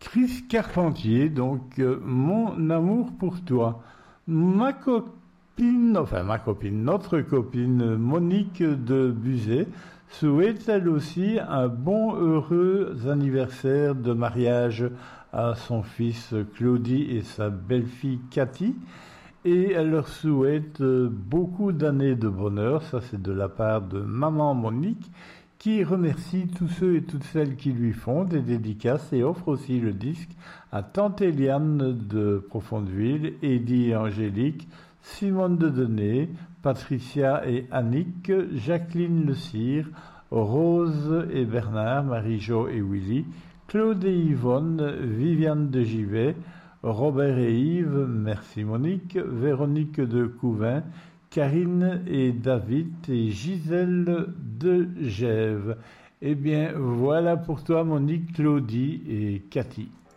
Patrice Carpentier, donc mon amour pour toi. Ma copine, notre copine Monique de Buzet souhaite elle aussi un bon heureux anniversaire de mariage à son fils Claudie et sa belle-fille Cathy. Et elle leur souhaite beaucoup d'années de bonheur, ça c'est de la part de maman Monique, qui remercie tous ceux et toutes celles qui lui font des dédicaces et offre aussi le disque à Tante Eliane de Profondeville, Eddie et Angélique, Simone de Denay, Patricia et Annick, Jacqueline Le Cire, Rose et Bernard, Marie-Jo et Willy, Claude et Yvonne, Viviane de Givet, Robert et Yves, merci Monique, Véronique de Couvin, Karine et David et Gisèle de Gèves. Eh bien, voilà pour toi Monique, Claudie et Cathy.